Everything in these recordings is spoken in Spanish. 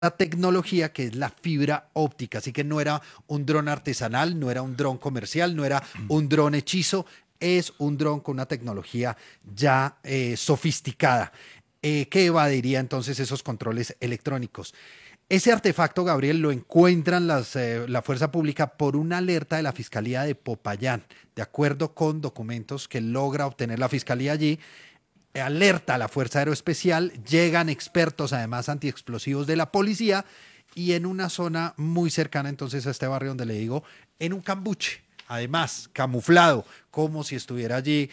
tecnología que es la fibra óptica. Así que no era un dron artesanal, no era un dron comercial, no era un dron hechizo, es un dron con una tecnología ya sofisticada que evadiría entonces esos controles electrónicos. Ese artefacto, Gabriel, lo encuentran la fuerza pública por una alerta de la Fiscalía de Popayán, de acuerdo con documentos que logra obtener la Fiscalía allí. Alerta a la Fuerza Aeroespecial, llegan expertos además antiexplosivos de la policía y en una zona muy cercana entonces a este barrio donde le digo, en un cambuche, además camuflado, como si estuviera allí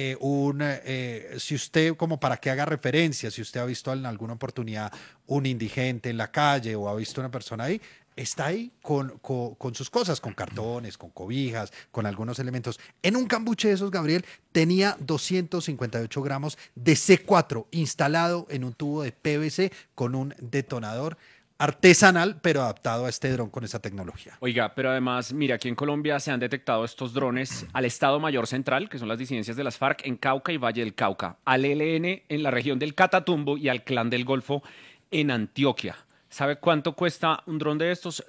si usted, como para que haga referencia, si usted ha visto en alguna oportunidad un indigente en la calle o ha visto una persona ahí, está ahí con sus cosas, con cartones, con cobijas, con algunos elementos. En un cambuche de esos, Gabriel, tenía 258 gramos de C4 instalado en un tubo de PVC con un detonador artesanal, pero adaptado a este dron con esa tecnología. Oiga, pero además, mira, aquí en Colombia se han detectado estos drones al Estado Mayor Central, que son las disidencias de las FARC, en Cauca y Valle del Cauca, al ELN en la región del Catatumbo y al Clan del Golfo en Antioquia. ¿Sabe cuánto cuesta un dron de estos?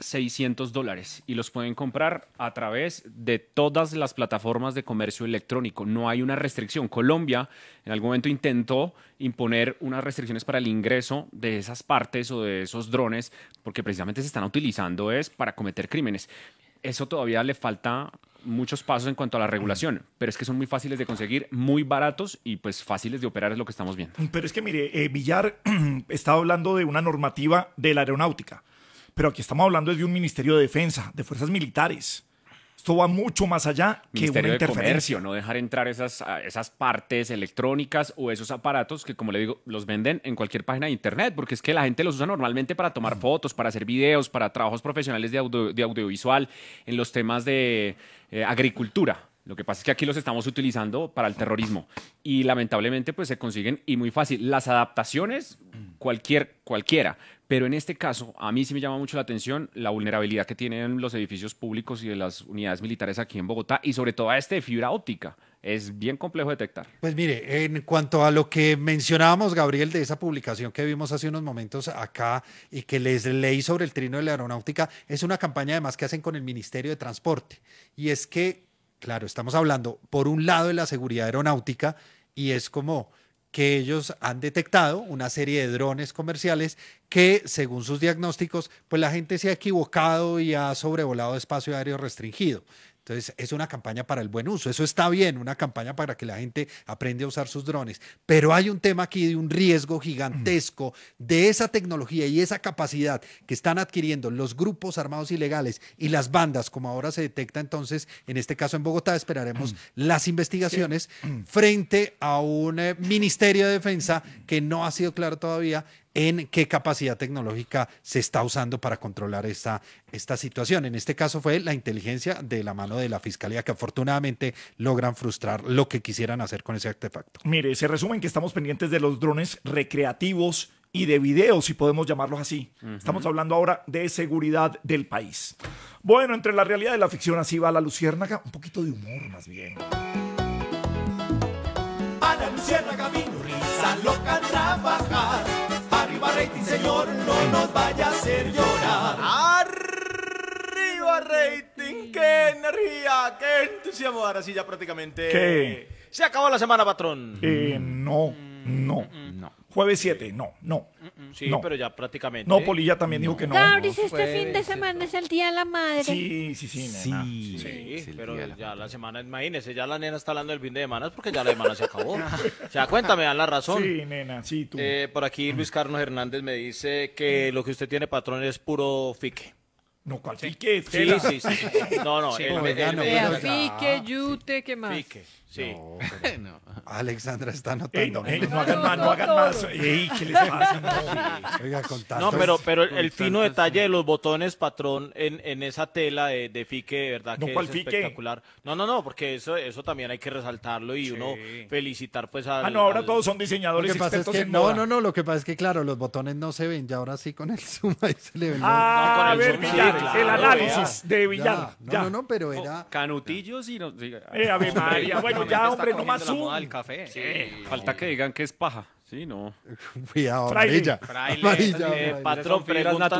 $600. Y los pueden comprar a través de todas las plataformas de comercio electrónico. No hay una restricción. Colombia en algún momento intentó imponer unas restricciones para el ingreso de esas partes o de esos drones, porque precisamente se están utilizando para cometer crímenes. Eso todavía le falta muchos pasos en cuanto a la regulación, pero es que son muy fáciles de conseguir, muy baratos y pues fáciles de operar, es lo que estamos viendo. Pero es que mire, Villar estaba hablando de una normativa de la aeronáutica, pero aquí estamos hablando de un Ministerio de Defensa, de Fuerzas Militares. Esto va mucho más allá que Ministerio una de interferencia. Comercio, no dejar entrar esas partes electrónicas o esos aparatos que, como le digo, los venden en cualquier página de internet, porque es que la gente los usa normalmente para tomar fotos, para hacer videos, para trabajos profesionales de audiovisual, en los temas de agricultura. Lo que pasa es que aquí los estamos utilizando para el terrorismo y lamentablemente pues se consiguen y muy fácil. Las adaptaciones, cualquiera. Pero en este caso, a mí sí me llama mucho la atención la vulnerabilidad que tienen los edificios públicos y de las unidades militares aquí en Bogotá y sobre todo a de fibra óptica. Es bien complejo detectar. Pues mire, en cuanto a lo que mencionábamos, Gabriel, de esa publicación que vimos hace unos momentos acá y que les leí sobre el trino de la aeronáutica, es una campaña además que hacen con el Ministerio de Transporte. Y es que, claro, estamos hablando por un lado de la seguridad aeronáutica y es como que ellos han detectado una serie de drones comerciales que, según sus diagnósticos, pues la gente se ha equivocado y ha sobrevolado espacio aéreo restringido. Entonces, es una campaña para el buen uso. Eso está bien, una campaña para que la gente aprenda a usar sus drones. Pero hay un tema aquí de un riesgo gigantesco de esa tecnología y esa capacidad que están adquiriendo los grupos armados ilegales y las bandas, como ahora se detecta entonces, en este caso en Bogotá, esperaremos las investigaciones frente a un Ministerio de Defensa que no ha sido claro todavía en qué capacidad tecnológica se está usando para controlar esta situación. En este caso fue la inteligencia de la mano de la Fiscalía que afortunadamente logran frustrar lo que quisieran hacer con ese artefacto. Mire, se resumen que estamos pendientes de los drones recreativos y de videos, si podemos llamarlos así. Estamos hablando ahora de seguridad del país. Bueno, entre la realidad y la ficción, así va la luciérnaga. Un poquito de humor, más bien. A la luciérnaga vino risa loca a trabajar. Arriba rating, señor, no nos vaya a hacer llorar. Arriba rating, qué energía, qué entusiasmo. Ahora sí ya prácticamente ¿Qué? se acabó la semana, patrón. No. Jueves 7, no. Sí, no. pero ya prácticamente. No, Polilla también dijo que no. Gabris, este fin de semana es el Día de la Madre. Sí, nena. Sí, pero ya la semana, imagínese, ya la nena está hablando del fin de semana, es porque ya la semana se acabó. O sea, cuéntame, dan la razón. Sí, nena, sí, tú. Por aquí Luis Carlos Hernández me dice que lo que usted tiene, patrón, es puro fique. No, ¿cuál fique? Sí. No, Sí, él oiga, no, me pero dice Fique, yute, ¿qué más? fique, sí. No, Alexandra está notando. No hagan más. Ey, ¿qué les pasa? No. Oiga, con No, tantos- pero el fino detalle de los botones, patrón, en esa tela de fique, de verdad No, que ¿cuál es fique? espectacular. No, porque eso también hay que resaltarlo y uno felicitar pues al... No, ahora al- todos son Lo diseñadores que pasa es expertos que en moda. no, lo que pasa es que claro, los botones no se ven, ya ahora sí con el zoom ahí se le ven. No, A con el ver, zoom, sí, Villar, claro, el análisis de Ya, Villar. Ya. no, pero era Canutillos y no. Ave María, bueno, ya, hombre, no más la moda zoom. del café. Falta que digan que es paja. Sí, no. Cuidado, Fraile. amarilla. Fraile, Amarilla, fraile, amarilla. patrón, Son fibras pregunta